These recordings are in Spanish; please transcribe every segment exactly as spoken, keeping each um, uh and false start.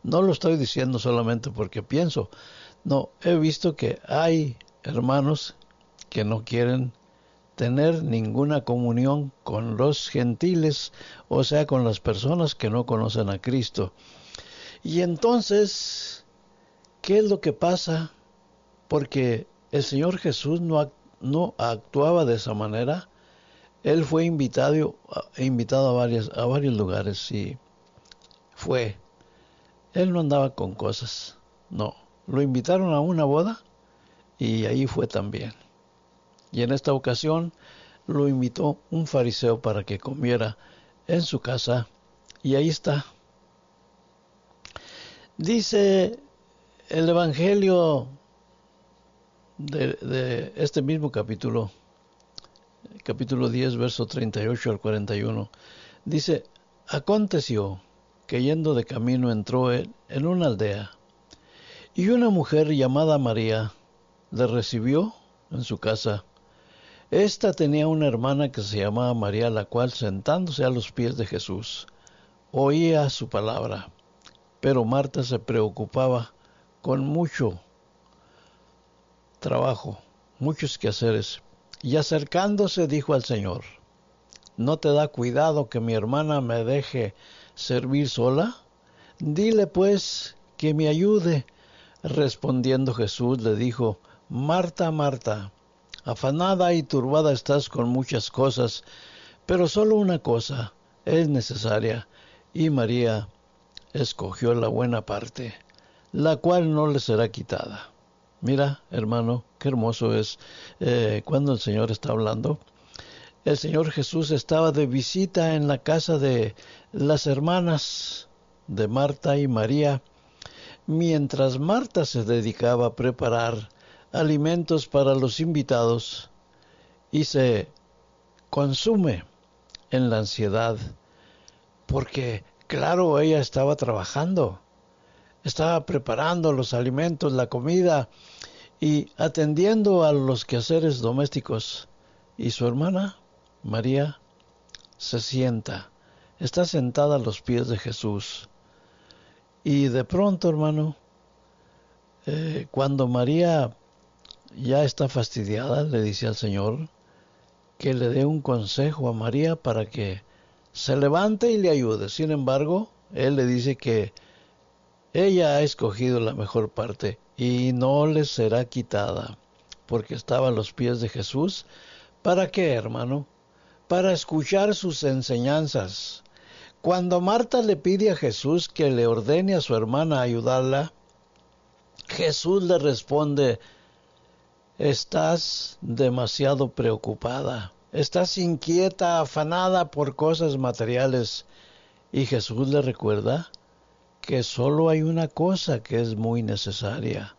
No lo estoy diciendo solamente porque pienso. No, he visto que hay hermanos que no quieren tener ninguna comunión con los gentiles, o sea, con las personas que no conocen a Cristo. Y entonces, ¿qué es lo que pasa? Porque el Señor Jesús no, no actuaba de esa manera. Él fue invitado, invitado a, varias, a varios lugares y fue. Él no andaba con cosas, no. Lo invitaron a una boda y ahí fue también. Y en esta ocasión lo invitó un fariseo para que comiera en su casa y ahí está. Dice el Evangelio de, de este mismo capítulo, capítulo diez, verso treinta y ocho al cuarenta y uno, dice: aconteció que yendo de camino entró él en una aldea, y una mujer llamada María le recibió en su casa. Esta tenía una hermana que se llamaba María, la cual, sentándose a los pies de Jesús, oía su palabra. Pero Marta se preocupaba con mucho trabajo, muchos quehaceres, y acercándose dijo al Señor: ¿no te da cuidado que mi hermana me deje servir sola? Dile pues que me ayude. Respondiendo Jesús le dijo: Marta, Marta, afanada y turbada estás con muchas cosas, pero solo una cosa es necesaria, y María escogió la buena parte, la cual no le será quitada. Mira, hermano, qué hermoso es eh, cuando el Señor está hablando. El Señor Jesús estaba de visita en la casa de las hermanas de Marta y María, mientras Marta se dedicaba a preparar alimentos para los invitados y se consume en la ansiedad, porque, claro, ella estaba trabajando, estaba preparando los alimentos, la comida y atendiendo a los quehaceres domésticos. Y su hermana, María, se sienta, está sentada a los pies de Jesús. Y de pronto, hermano, eh, cuando María ya está fastidiada, le dice al Señor que le dé un consejo a María para que se levante y le ayude. Sin embargo, él le dice que ella ha escogido la mejor parte y no le será quitada, porque estaba a los pies de Jesús. ¿Para qué, hermano? Para escuchar sus enseñanzas. Cuando Marta le pide a Jesús que le ordene a su hermana ayudarla, Jesús le responde: estás demasiado preocupada, estás inquieta, afanada por cosas materiales. Y Jesús le recuerda que solo hay una cosa que es muy necesaria.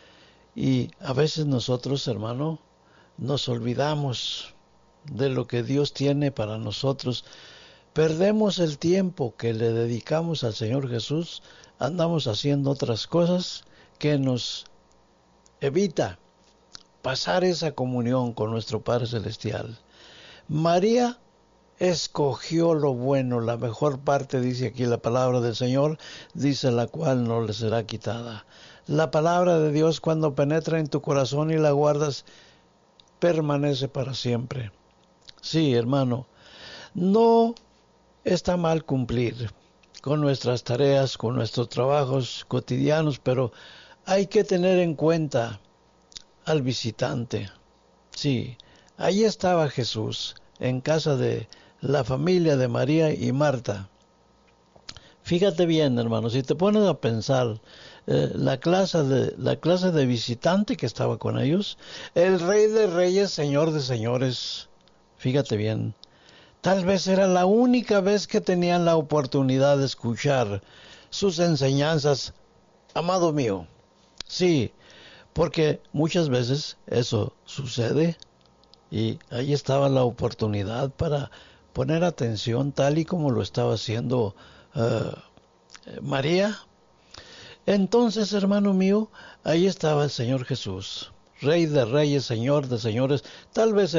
Y a veces nosotros, hermano, nos olvidamos de lo que Dios tiene para nosotros. Perdemos el tiempo que le dedicamos al Señor Jesús, andamos haciendo otras cosas que nos evita pasar esa comunión con nuestro Padre Celestial. María escogió lo bueno, la mejor parte, dice aquí la palabra del Señor, dice la cual no le será quitada. La palabra de Dios, cuando penetra en tu corazón y la guardas, permanece para siempre. Sí, hermano, no está mal cumplir con nuestras tareas, con nuestros trabajos cotidianos, pero hay que tener en cuenta al visitante. Sí, ahí estaba Jesús, en casa de la familia de María y Marta. Fíjate bien, hermano, si te pones a pensar eh, la clase de la clase de visitante que estaba con ellos, el Rey de Reyes, Señor de Señores. Fíjate bien. Tal vez era la única vez que tenían la oportunidad de escuchar sus enseñanzas, amado mío. Sí, porque muchas veces eso sucede y ahí estaba la oportunidad para poner atención tal y como lo estaba haciendo uh, María. Entonces, hermano mío, ahí estaba el Señor Jesús, Rey de Reyes, Señor de Señores. Tal vez